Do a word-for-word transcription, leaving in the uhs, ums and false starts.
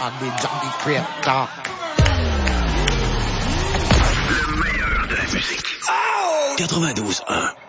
Zombie, zombie, crip, talk. Le meilleur de la musique. Oh! quatre-vingt-douze un.